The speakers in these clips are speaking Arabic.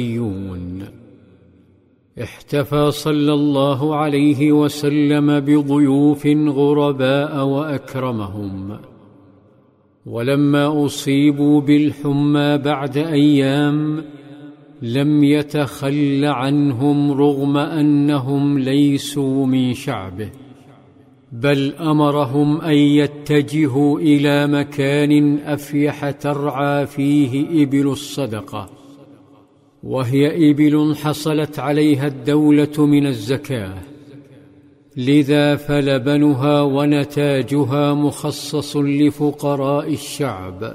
احتفى صلى الله عليه وسلم بضيوف غرباء وأكرمهم، ولما أصيبوا بالحمى بعد أيام لم يتخل عنهم رغم أنهم ليسوا من شعبه، بل أمرهم أن يتجهوا إلى مكان أفيح ترعى فيه إبل الصدقة، وهي إبل حصلت عليها الدولة من الزكاة، لذا فلبنها ونتاجها مخصص لفقراء الشعب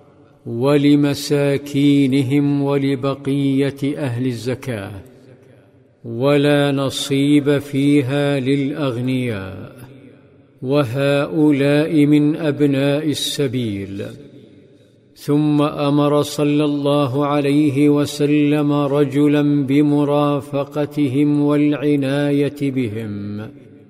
ولمساكينهم ولبقية أهل الزكاة، ولا نصيب فيها للأغنياء، وهؤلاء من أبناء السبيل. ثم أمر صلى الله عليه وسلم رجلا بمرافقتهم والعناية بهم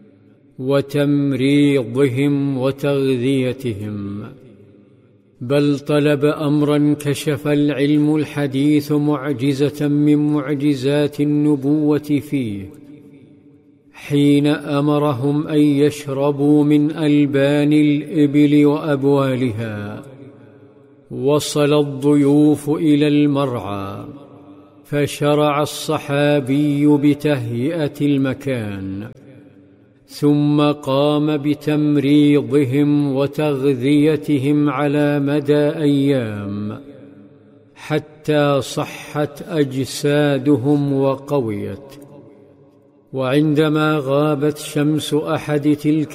وتمريضهم وتغذيتهم، بل طلب أمرا كشف العلم الحديث معجزة من معجزات النبوة فيه، حين أمرهم أن يشربوا من ألبان الإبل وأبوالها. وصل الضيوف إلى المرعى، فشرع الصحابي بتهيئة المكان، ثم قام بتمريضهم وتغذيتهم على مدى أيام حتى صحت أجسادهم وقويت. وعندما غابت شمس أحد تلك